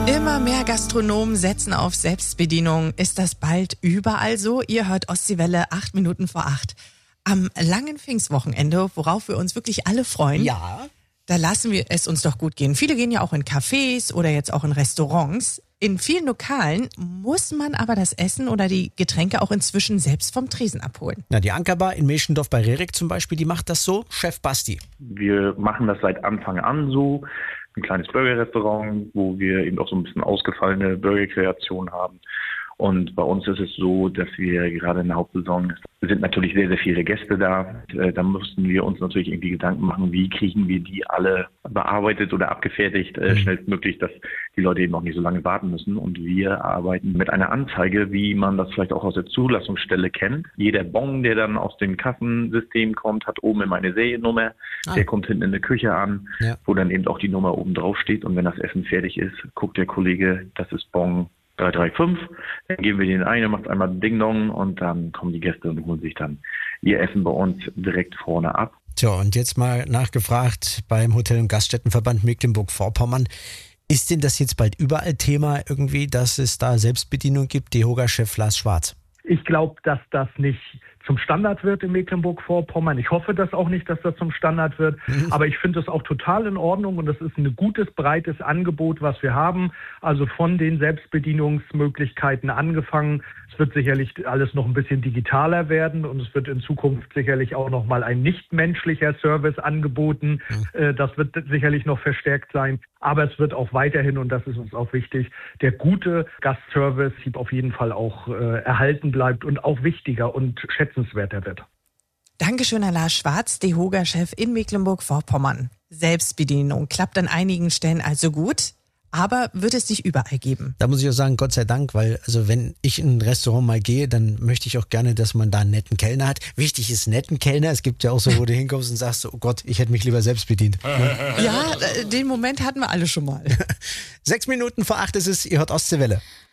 Immer mehr Gastronomen setzen auf Selbstbedienung. Ist das bald überall so? Ihr hört Ostseewelle 8 Minuten vor 8. Am langen Pfingstwochenende, worauf wir uns wirklich alle freuen, Ja. da lassen wir es uns doch gut gehen. Viele gehen ja auch in Cafés oder jetzt auch in Restaurants. In vielen Lokalen muss man aber das Essen oder die Getränke auch inzwischen selbst vom Tresen abholen. Na, die Ankerbar in Meschendorf bei Rerik zum Beispiel, die macht das so. Chef Basti. Wir machen das seit Anfang an so. Ein kleines Burger-Restaurant, wo wir eben auch so ein bisschen ausgefallene Burger-Kreationen haben. Und bei uns ist es so, dass wir gerade in der Hauptsaison sind natürlich sehr, sehr viele Gäste da. Da mussten wir uns natürlich irgendwie Gedanken machen, wie kriegen wir die alle bearbeitet oder abgefertigt, schnellstmöglich, dass die Leute eben auch nicht so lange warten müssen. Und wir arbeiten mit einer Anzeige, wie man das vielleicht auch aus der Zulassungsstelle kennt. Jeder Bon, der dann aus dem Kassensystem kommt, hat oben immer eine Seriennummer. Der kommt hinten in der Küche an, wo dann eben auch die Nummer oben drauf steht. Und wenn das Essen fertig ist, guckt der Kollege, das ist Bon 335, dann geben wir den ein, er macht einmal Ding Dong und dann kommen die Gäste und holen sich dann ihr Essen bei uns direkt vorne ab. Tja, und jetzt mal nachgefragt beim Hotel- und Gaststättenverband Mecklenburg-Vorpommern. Ist denn das jetzt bald überall Thema irgendwie, dass es da Selbstbedienung gibt? DEHOGA-Chef Lars Schwarz. Ich glaube, dass das nicht zum Standard wird in Mecklenburg-Vorpommern. Ich hoffe das auch nicht, dass das zum Standard wird. Aber ich finde es auch total in Ordnung und das ist ein gutes, breites Angebot, was wir haben. Also von den Selbstbedienungsmöglichkeiten angefangen. Es wird sicherlich alles noch ein bisschen digitaler werden und es wird in Zukunft sicherlich auch noch mal ein nichtmenschlicher Service angeboten. Das wird sicherlich noch verstärkt sein. Aber es wird auch weiterhin, und das ist uns auch wichtig, der gute Gastservice auf jeden Fall auch erhalten bleibt und auch wichtiger und schätzenswerter wird. Dankeschön, Herr Lars Schwarz, DEHOGA-Chef in Mecklenburg-Vorpommern. Selbstbedienung klappt an einigen Stellen also gut, aber wird es nicht überall geben. Da muss ich auch sagen, Gott sei Dank, weil also wenn ich in ein Restaurant mal gehe, dann möchte ich auch gerne, dass man da einen netten Kellner hat. Wichtig ist netten Kellner. Es gibt ja auch so, wo du hinkommst und sagst, oh Gott, ich hätte mich lieber selbst bedient. Ja, den Moment hatten wir alle schon mal. 6 Minuten vor 8 ist es, ihr hört Ostseewelle.